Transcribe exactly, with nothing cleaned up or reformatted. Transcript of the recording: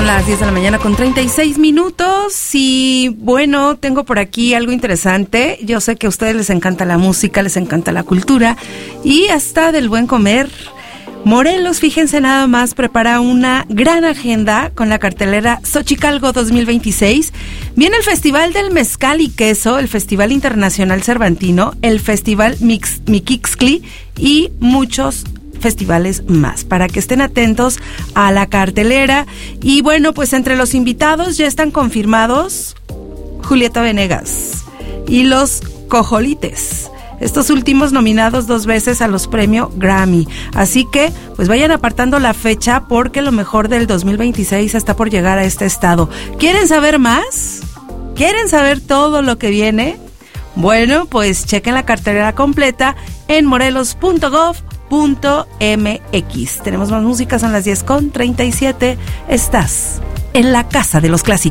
Son las diez de la mañana con treinta y seis minutos y bueno, tengo por aquí algo interesante. Yo sé que a ustedes les encanta la música, les encanta la cultura y hasta del buen comer. Morelos, fíjense nada más, prepara una gran agenda con la cartelera Xochicalco dos mil veintiséis. Viene el Festival del Mezcal y Queso, el Festival Internacional Cervantino, el Festival Mix, Miquixcli y muchos festivales más, para que estén atentos a la cartelera. Y bueno, pues entre los invitados ya están confirmados Julieta Venegas y los Cojolites, estos últimos nominados dos veces a los premios Grammy. Así que, pues vayan apartando la fecha porque lo mejor del dos mil veintiséis está por llegar a este estado. ¿Quieren saber más? ¿Quieren saber todo lo que viene? Bueno, pues chequen la cartelera completa en morelos punto gov punto mx. Tenemos más música, son las diez con treinta y siete. Estás en la casa de los clásicos.